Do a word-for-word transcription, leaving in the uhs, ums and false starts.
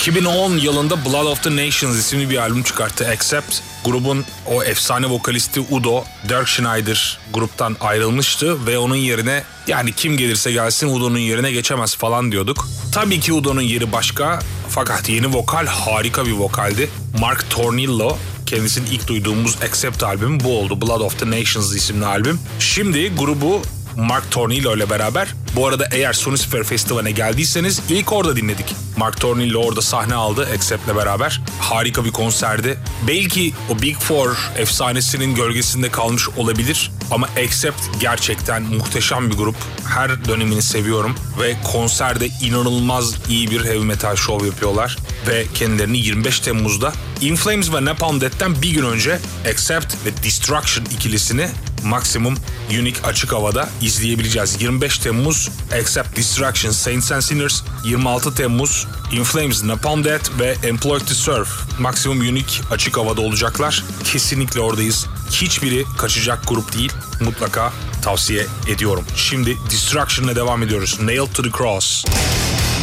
iki bin on yılında Blood of the Nations isimli bir albüm çıkarttı Accept. Grubun o efsane vokalisti Udo, Dirk Schneider gruptan ayrılmıştı ve onun yerine yani kim gelirse gelsin Udo'nun yerine geçemez falan diyorduk. Tabii ki Udo'nun yeri başka fakat yeni vokal harika bir vokaldi. Mark Tornillo, kendisinin ilk duyduğumuz Accept albümü bu oldu. Blood of the Nations isimli albüm. Şimdi grubu Mark Tornillo ile beraber, bu arada eğer Sonisphere Festival'e geldiyseniz ilk orada dinledik. Mark Tornillo orada sahne aldı Accept'le beraber. Harika bir konserdi. Belki o Big Four efsanesinin gölgesinde kalmış olabilir ama Accept gerçekten muhteşem bir grup. Her dönemini seviyorum ve konserde inanılmaz iyi bir heavy metal show yapıyorlar ve kendilerini yirmi beş Temmuz'da In Flames ve Napalm Death'ten bir gün önce Accept ve Destruction ikilisini Maximum Unique açık havada izleyebileceğiz. yirmi beş Temmuz Accept, Destruction, Saints and Sinners, yirmi altı Temmuz In Flames, Napalm Death ve Employed to Serve Maximum Unique açık havada olacaklar. Kesinlikle oradayız. Hiçbiri kaçacak grup değil. Mutlaka tavsiye ediyorum. Şimdi Destruction'la devam ediyoruz. Nailed to the Cross.